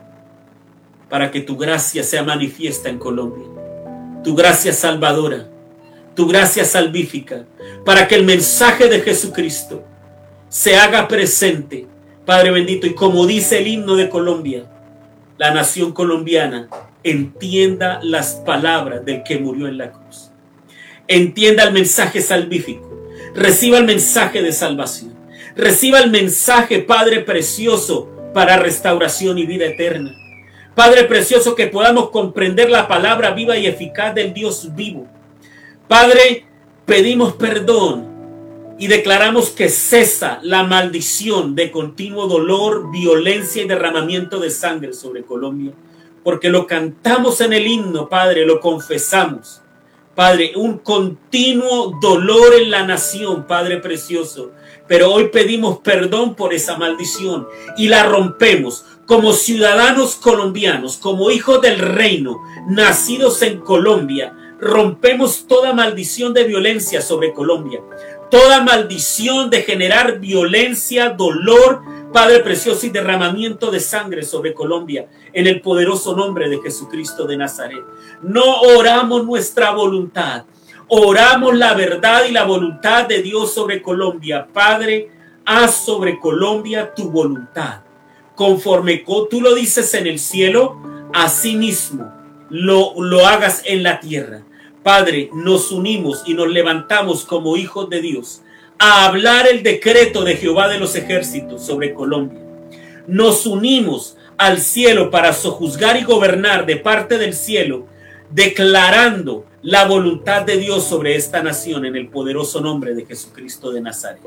para que tu gracia sea manifiesta en Colombia, tu gracia salvadora, tu gracia salvífica, para que el mensaje de Jesucristo se haga presente, Padre bendito, y como dice el himno de Colombia, la nación colombiana entienda las palabras del que murió en la cruz, entienda el mensaje salvífico, reciba el mensaje de salvación, reciba el mensaje, Padre precioso, para restauración y vida eterna. Padre precioso, que podamos comprender la palabra viva y eficaz del Dios vivo. Padre, pedimos perdón y declaramos que cesa la maldición de continuo dolor, violencia y derramamiento de sangre sobre Colombia, porque lo cantamos en el himno, Padre, lo confesamos. Padre, un continuo dolor en la nación, Padre precioso, pero hoy pedimos perdón por esa maldición y la rompemos como ciudadanos colombianos, como hijos del reino, nacidos en Colombia. Rompemos toda maldición de violencia sobre Colombia, toda maldición de generar violencia, dolor, Padre precioso, y derramamiento de sangre sobre Colombia, en el poderoso nombre de Jesucristo de Nazaret. No oramos nuestra voluntad, oramos la verdad y la voluntad de Dios sobre Colombia. Padre, haz sobre Colombia tu voluntad, conforme tú lo dices en el cielo, así mismo lo, lo hagas en la tierra. Padre, nos unimos y nos levantamos como hijos de Dios a hablar el decreto de Jehová de los ejércitos sobre Colombia. Nos unimos al cielo para sojuzgar y gobernar de parte del cielo, declarando la voluntad de Dios sobre esta nación en el poderoso nombre de Jesucristo de Nazaret.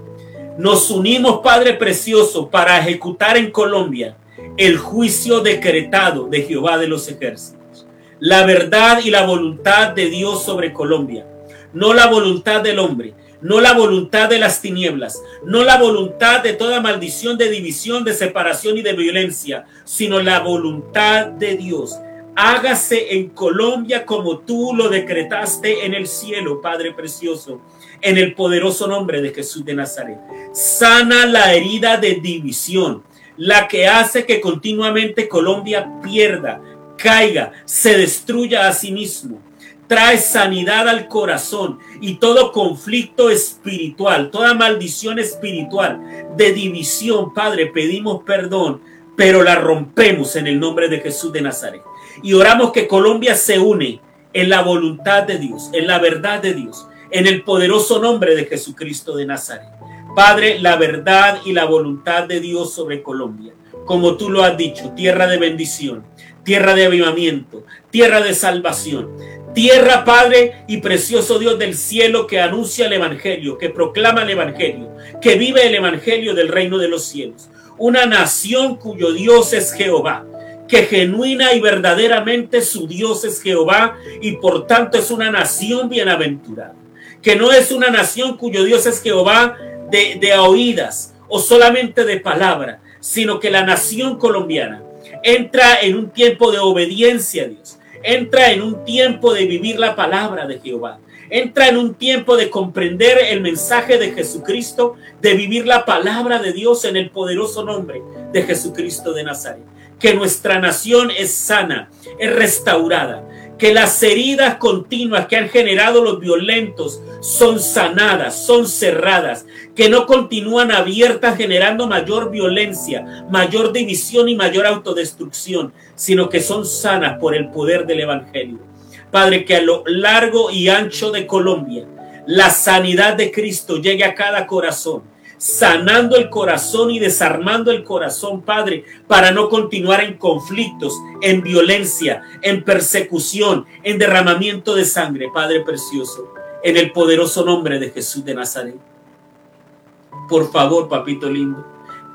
Nos unimos, Padre precioso, para ejecutar en Colombia el juicio decretado de Jehová de los ejércitos. La verdad y la voluntad de Dios sobre Colombia, no la voluntad del hombre, no la voluntad de las tinieblas, no la voluntad de toda maldición de división, de separación y de violencia, sino la voluntad de Dios. Hágase en Colombia como tú lo decretaste en el cielo, Padre precioso, en el poderoso nombre de Jesús de Nazaret. Sana la herida de división, la que hace que continuamente Colombia pierda, caiga, se destruya a sí mismo. Trae sanidad al corazón y todo conflicto espiritual, toda maldición espiritual de división, Padre, pedimos perdón, pero la rompemos en el nombre de Jesús de Nazaret. Y oramos que Colombia se une en la voluntad de Dios, en la verdad de Dios, en el poderoso nombre de Jesucristo de Nazaret. Padre, la verdad y la voluntad de Dios sobre Colombia, como tú lo has dicho, tierra de bendición, tierra de avivamiento, tierra de salvación, tierra, Padre y precioso Dios del cielo, que anuncia el evangelio, que proclama el evangelio, que vive el evangelio del reino de los cielos. Una nación cuyo Dios es Jehová, que genuina y verdaderamente su Dios es Jehová, y por tanto es una nación bienaventurada, que no es una nación cuyo Dios es Jehová de, de a oídas o solamente de palabra, sino que la nación colombiana entra en un tiempo de obediencia a Dios, entra en un tiempo de vivir la palabra de Jehová, entra en un tiempo de comprender el mensaje de Jesucristo, de vivir la palabra de Dios en el poderoso nombre de Jesucristo de Nazaret. Que nuestra nación es sana, es restaurada, que las heridas continuas que han generado los violentos son sanadas, son cerradas, que no continúan abiertas generando mayor violencia, mayor división y mayor autodestrucción, sino que son sanas por el poder del evangelio. Padre, que a lo largo y ancho de Colombia la sanidad de Cristo llegue a cada corazón, sanando el corazón y desarmando el corazón, Padre, para no continuar en conflictos, en violencia, en persecución, en derramamiento de sangre, Padre precioso, en el poderoso nombre de Jesús de Nazaret. Por favor, papito lindo,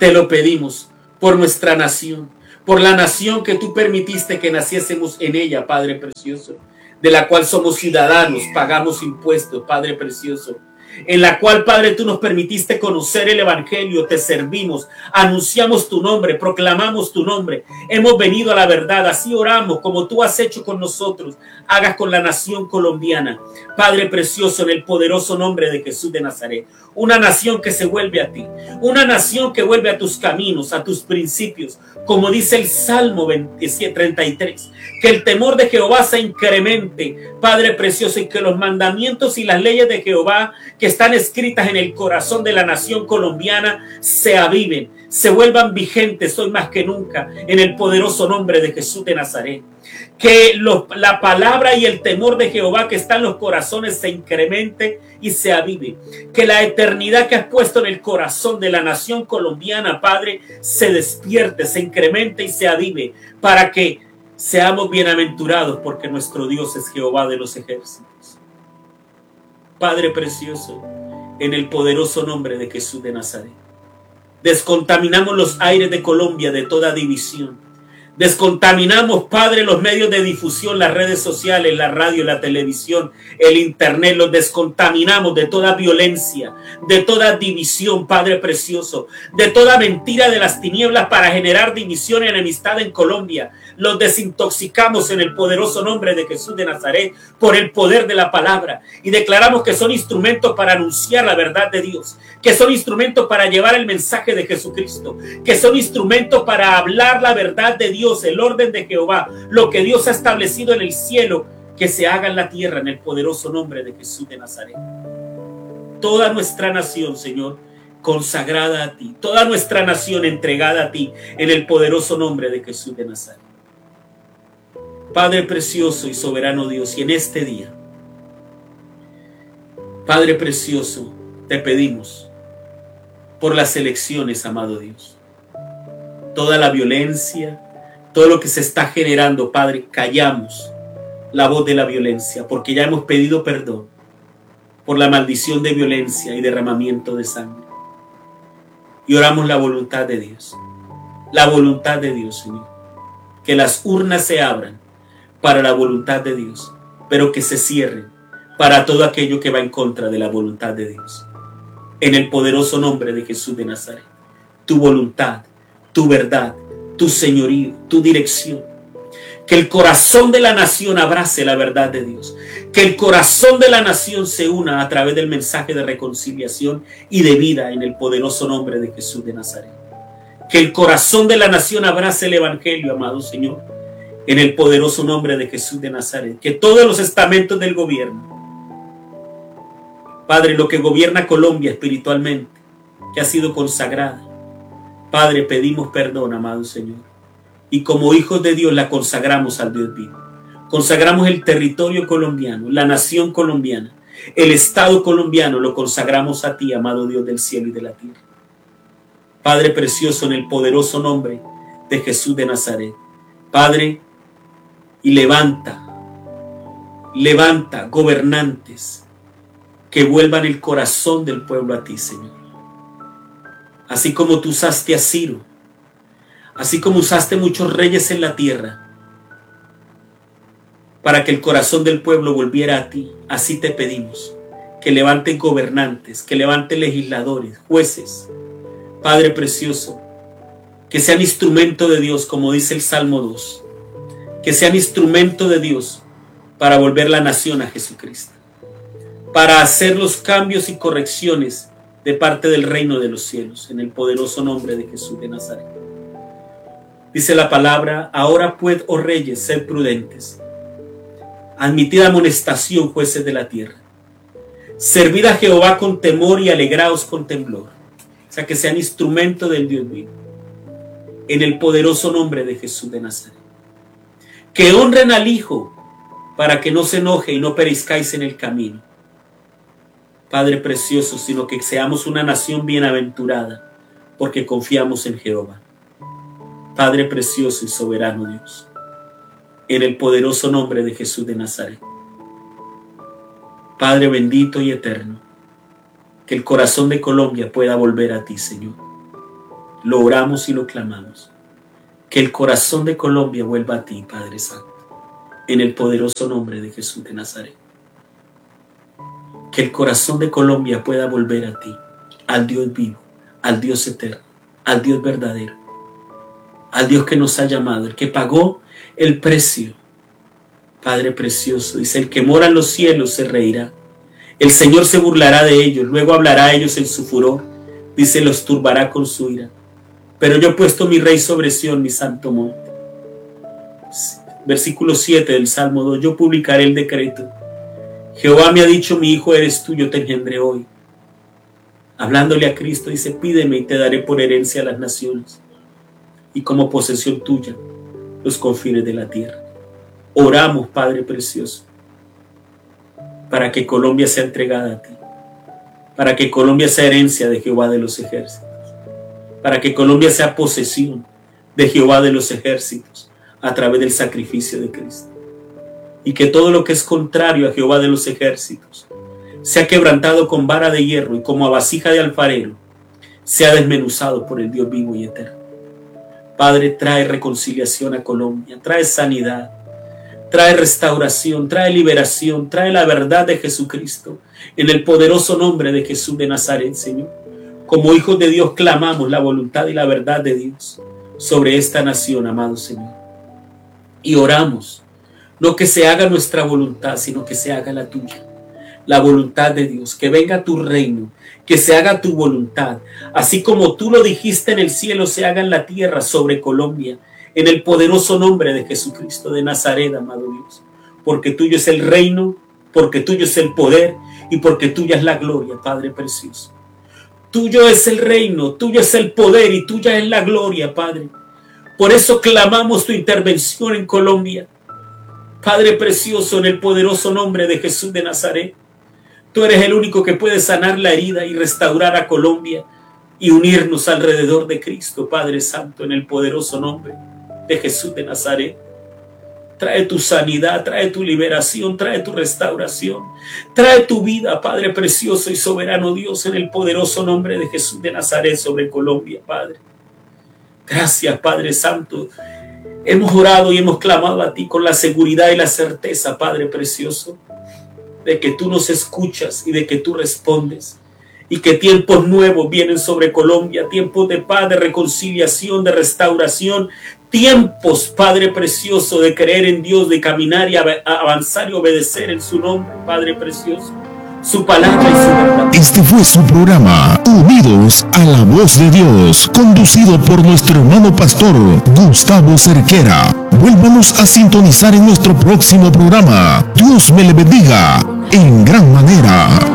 Te lo pedimos por nuestra nación, por la nación que tú permitiste que naciésemos en ella, Padre precioso, de la cual somos ciudadanos, pagamos impuestos, Padre precioso, en la cual, Padre, tú nos permitiste conocer el Evangelio, te servimos, anunciamos tu nombre, proclamamos tu nombre, hemos venido a la verdad, así oramos como tú has hecho con nosotros, hagas con la nación colombiana, Padre precioso, en el poderoso nombre de Jesús de Nazaret, una nación que se vuelve a ti, una nación que vuelve a tus caminos, a tus principios, como dice el Salmo veintisiete, treinta y tres, que el temor de Jehová se incremente, Padre precioso, y que los mandamientos y las leyes de Jehová que están escritas en el corazón de la nación colombiana se aviven, se vuelvan vigentes hoy más que nunca, en el poderoso nombre de Jesús de Nazaret. Que los, la palabra y el temor de Jehová que está en los corazones se incremente y se avive. Que la eternidad que has puesto en el corazón de la nación colombiana, Padre, se despierte, se incremente y se avive, para que seamos bienaventurados, porque nuestro Dios es Jehová de los ejércitos. Padre precioso, en el poderoso nombre de Jesús de Nazaret, descontaminamos los aires de Colombia de toda división. Descontaminamos, Padre, los medios de difusión, las redes sociales, la radio, la televisión, el internet. Los descontaminamos de toda violencia, de toda división, Padre precioso, de toda mentira de las tinieblas para generar división y enemistad en Colombia. Los desintoxicamos en el poderoso nombre de Jesús de Nazaret por el poder de la palabra, y declaramos que son instrumentos para anunciar la verdad de Dios, que son instrumentos para llevar el mensaje de Jesucristo, que son instrumentos para hablar la verdad de Dios, el orden de Jehová, lo que Dios ha establecido en el cielo, que se haga en la tierra en el poderoso nombre de Jesús de Nazaret. Toda nuestra nación, Señor, consagrada a ti, toda nuestra nación entregada a ti en el poderoso nombre de Jesús de Nazaret. Padre precioso y soberano Dios, y en este día, Padre precioso, te pedimos por las elecciones, amado Dios. Toda la violencia, todo lo que se está generando, Padre, callamos la voz de la violencia, porque ya hemos pedido perdón por la maldición de violencia y derramamiento de sangre. Y oramos la voluntad de Dios, la voluntad de Dios, Señor. Que las urnas se abran para la voluntad de Dios, pero que se cierren para todo aquello que va en contra de la voluntad de Dios. En el poderoso nombre de Jesús de Nazaret, tu voluntad, tu verdad, tu señorío, tu dirección. Que el corazón de la nación abrace la verdad de Dios. Que el corazón de la nación se una a través del mensaje de reconciliación y de vida en el poderoso nombre de Jesús de Nazaret. Que el corazón de la nación abrace el Evangelio, amado Señor, en el poderoso nombre de Jesús de Nazaret. Que todos los estamentos del gobierno, Padre, lo que gobierna Colombia espiritualmente, que ha sido consagrada, Padre, pedimos perdón, amado Señor, y como hijos de Dios la consagramos al Dios vivo. Consagramos el territorio colombiano, la nación colombiana, el Estado colombiano, lo consagramos a ti, amado Dios del cielo y de la tierra. Padre precioso, en el poderoso nombre de Jesús de Nazaret, Padre, y levanta, levanta gobernantes que vuelvan el corazón del pueblo a ti, Señor. Así como tú usaste a Ciro, así como usaste muchos reyes en la tierra para que el corazón del pueblo volviera a ti, así te pedimos que levanten gobernantes, que levanten legisladores, jueces, Padre precioso, que sean instrumento de Dios, como dice el Salmo dos, que sean instrumento de Dios para volver la nación a Jesucristo, para hacer los cambios y correcciones de parte del reino de los cielos, en el poderoso nombre de Jesús de Nazaret. Dice la palabra: ahora pues, oh reyes, sed prudentes, admitid amonestación, jueces de la tierra, servid a Jehová con temor y alegraos con temblor. O sea, que sean instrumento del Dios vivo, en el poderoso nombre de Jesús de Nazaret. Que honren al Hijo, para que no se enoje y no perezcáis en el camino, Padre precioso, sino que seamos una nación bienaventurada, porque confiamos en Jehová. Padre precioso y soberano Dios, en el poderoso nombre de Jesús de Nazaret. Padre bendito y eterno, que el corazón de Colombia pueda volver a ti, Señor. lo oramos y lo clamamos. Que el corazón de Colombia vuelva a ti, Padre Santo, en el poderoso nombre de Jesús de Nazaret. Que el corazón de Colombia pueda volver a ti, al Dios vivo, al Dios eterno, al Dios verdadero, al Dios que nos ha llamado, el que pagó el precio. Padre precioso, dice, el que mora en los cielos se reirá. El Señor se burlará de ellos, luego hablará a ellos en su furor. Dice, los turbará con su ira. Pero yo he puesto mi rey sobre Sión, mi santo monte. Versículo siete del Salmo dos. Yo publicaré el decreto. Jehová me ha dicho, mi hijo eres tú, yo te engendré hoy. Hablándole a Cristo, dice, pídeme y te daré por herencia a las naciones, y como posesión tuya los confines de la tierra. Oramos, Padre precioso, para que Colombia sea entregada a ti, para que Colombia sea herencia de Jehová de los ejércitos, para que Colombia sea posesión de Jehová de los ejércitos a través del sacrificio de Cristo, y que todo lo que es contrario a Jehová de los ejércitos sea quebrantado con vara de hierro, y como a vasija de alfarero sea desmenuzado por el Dios vivo y eterno. Padre, trae reconciliación a Colombia, trae sanidad, trae restauración, trae liberación, trae la verdad de Jesucristo, en el poderoso nombre de Jesús de Nazaret, Señor. Como hijos de Dios clamamos la voluntad y la verdad de Dios sobre esta nación, amado Señor. Y oramos, no que se haga nuestra voluntad, sino que se haga la tuya, la voluntad de Dios, que venga tu reino, que se haga tu voluntad, así como tú lo dijiste en el cielo, se haga en la tierra sobre Colombia, en el poderoso nombre de Jesucristo de Nazaret, amado Dios, porque tuyo es el reino, porque tuyo es el poder y porque tuya es la gloria, Padre precioso. Tuyo es el reino, tuyo es el poder y tuya es la gloria, Padre. Por eso clamamos tu intervención en Colombia, Padre precioso, en el poderoso nombre de Jesús de Nazaret. Tú eres el único que puede sanar la herida y restaurar a Colombia y unirnos alrededor de Cristo, Padre Santo, en el poderoso nombre de Jesús de Nazaret. Trae tu sanidad, trae tu liberación, trae tu restauración, trae tu vida, Padre precioso y soberano Dios, en el poderoso nombre de Jesús de Nazaret sobre Colombia, Padre. Gracias, Padre Santo. Hemos orado y hemos clamado a ti con la seguridad y la certeza, Padre precioso, de que tú nos escuchas y de que tú respondes, y que tiempos nuevos vienen sobre Colombia, tiempos de paz, de reconciliación, de restauración, tiempos, Padre precioso, de creer en Dios, de caminar y avanzar y obedecer en su nombre, Padre precioso, su palabra y su verdad. Este fue su programa, Unidos a la Voz de Dios, conducido por nuestro hermano pastor Gustavo Cerquera. Vuélvanos a sintonizar en nuestro próximo programa. Dios me le bendiga en gran manera.